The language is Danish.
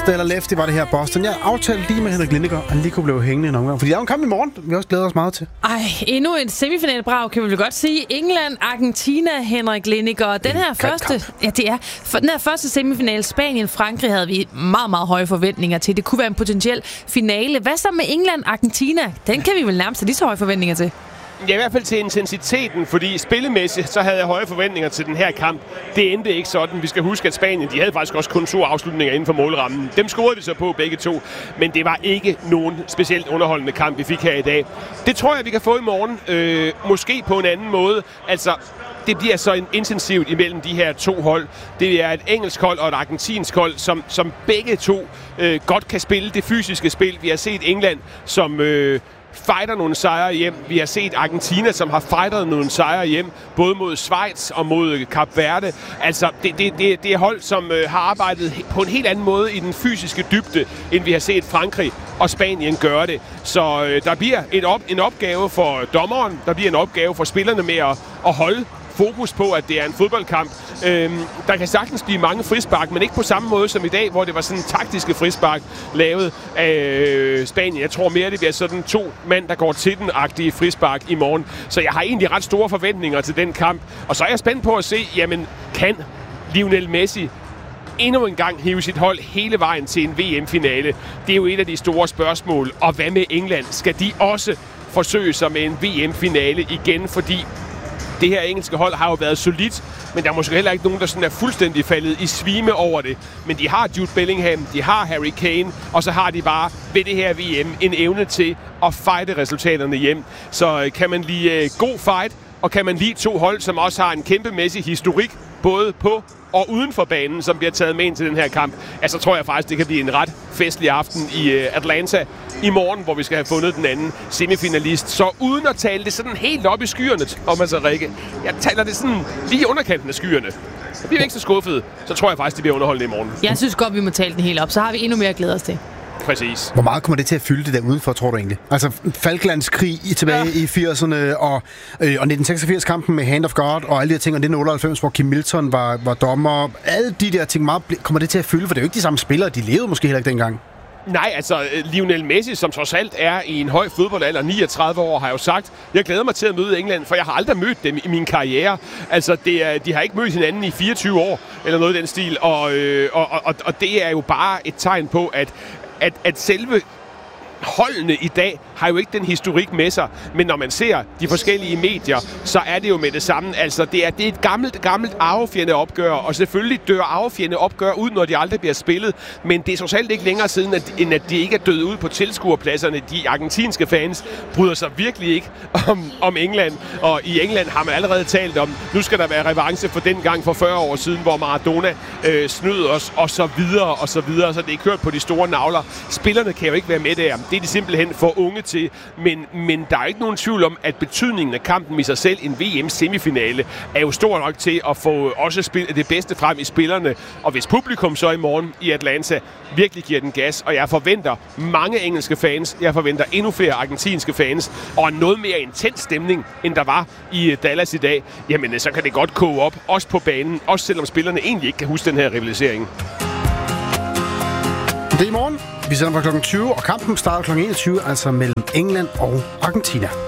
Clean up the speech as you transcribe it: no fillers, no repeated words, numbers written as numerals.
Stella Lefty var det her Boston. Jeg aftalte lige med Henrik Lindegaard, at han lige kunne blive hængende en omgang. Fordi der er jo en kamp i morgen, vi også glæder os meget til. Endnu en semifinalbrag, kan vi vel godt sige. England, Argentina, Henrik Lindegaard. Den her første semifinal, Spanien, Frankrig, havde vi meget, meget høje forventninger til. Det kunne være en potentiel finale. Hvad så med England, Argentina? Den kan vi vel nærmest have lige så høje forventninger til. Ja, i hvert fald til intensiteten, fordi spillemæssigt, så havde jeg høje forventninger til den her kamp. Det endte ikke sådan. Vi skal huske, at Spanien, de havde faktisk også kun 2 afslutninger inden for målrammen. Dem scorede vi så på begge 2, men det var ikke nogen specielt underholdende kamp, vi fik her i dag. Det tror jeg, vi kan få i morgen. Måske på en anden måde. Altså, det bliver så intensivt imellem de her 2 hold. Det er et engelsk hold og et argentinsk hold, som begge 2 godt kan spille det fysiske spil. Vi har set England, som fighter nogle sejre hjem. Vi har set Argentina, som har fightet nogle sejre hjem, både mod Schweiz og mod Kap Verde. Altså, det er hold, som har arbejdet på en helt anden måde i den fysiske dybde, end vi har set Frankrig og Spanien gøre det. Så der bliver en opgave for dommeren, der bliver en opgave for spillerne med at holde fokus på, at det er en fodboldkamp. Der kan sagtens blive mange frispark, men ikke på samme måde som i dag, hvor det var sådan taktiske frispark lavet af Spanien. Jeg tror mere, det bliver sådan 2 mand, der går til den-agtige frispark i morgen. Så jeg har egentlig ret store forventninger til den kamp. Og så er jeg spændt på at se, jamen, kan Lionel Messi endnu en gang hive sit hold hele vejen til en VM-finale? Det er jo et af de store spørgsmål. Og hvad med England? Skal de også forsøge sig med en VM-finale igen? Fordi det her engelske hold har jo været solidt, men der er måske heller ikke nogen, der sådan er fuldstændig faldet i svime over det. Men de har Jude Bellingham, de har Harry Kane, og så har de bare ved det her VM en evne til at fighte resultaterne hjem. Så kan man lide god fight, og kan man lide 2 hold, som også har en kæmpemæssig historik, både på og uden for banen, som bliver taget med ind til den her kamp, altså tror jeg faktisk, det kan blive en ret festlig aften i Atlanta i morgen, hvor vi skal have fundet den anden semifinalist. Så uden at tale det sådan helt op i skyerne, Thomas og Rikke, jeg taler det sådan lige i underkanten af skyerne. Så bliver vi ikke så skuffede, så tror jeg faktisk, det bliver underholdende i morgen. Jeg synes godt, vi må tale den helt op, så har vi endnu mere at glæde os til. Præcis. Hvor meget kommer det til at fylde det der udenfor, tror du egentlig? Altså Falklandskrig tilbage i 80'erne og 1986-kampen med Hand of God og alle de her ting, og 1998, hvor Kim Milton var dommer. Alle de der ting, kommer det til at fylde? For det er jo ikke de samme spillere, de levede måske heller ikke dengang. Nej, altså Lionel Messi, som trods alt er i en høj fodboldalder, 39 år, har jo sagt, jeg glæder mig til at møde England, for jeg har aldrig mødt dem i min karriere. Altså, de har ikke mødt hinanden i 24 år, eller noget i den stil, og det er jo bare et tegn på, at selve holdene i dag har jo ikke den historik med sig, men når man ser de forskellige medier, så er det jo med det samme. Altså, det er et gammelt arvefjende-opgør, og selvfølgelig dør arvefjende-opgør ud, når de aldrig bliver spillet, men det er trods alt ikke længere siden, end at de ikke er døde ud på tilskuerpladserne. De argentinske fans bryder sig virkelig ikke om England, og i England har man allerede talt om, nu skal der være revanche for den gang for 40 år siden, hvor Maradona snød os, og så videre, så det er kørt på de store navler. Spillerne kan jo ikke være med der. Det er de simpelthen for unge til, men der er ikke nogen tvivl om, at betydningen af kampen i sig selv, en VM-semifinale, er jo stor nok til at få også det bedste frem i spillerne. Og hvis publikum så i morgen i Atlanta virkelig giver den gas, og jeg forventer mange engelske fans, jeg forventer endnu flere argentinske fans, og noget mere intens stemning, end der var i Dallas i dag, jamen så kan det godt koge op, også på banen, også selvom spillerne egentlig ikke kan huske den her rivalisering. Det er i morgen. Vi sender fra kl. 20, og kampen starter kl. 21, altså mellem England og Argentina.